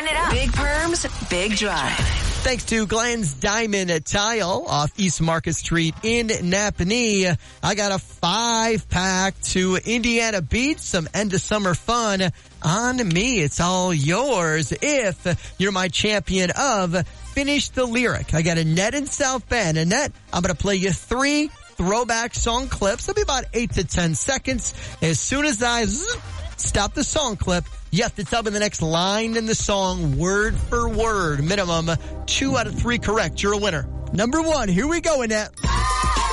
Turn it up. Big Perms, Big Drive. Thanks to Glenn's Diamond Tile off East Market Street in Napanee. I got a 5-pack to Indiana Beach, some end of summer fun on me. It's all yours if you're my champion of Finish the Lyric. I got Annette in South Bend. Annette, I'm going to play you 3 throwback song clips. It'll be about 8 to 10 seconds. As soon as I stop the song clip, you have to tell me the next line in the song word for word. Minimum 2 out of 3 correct. You're a winner. Number 1, here we go, Annette.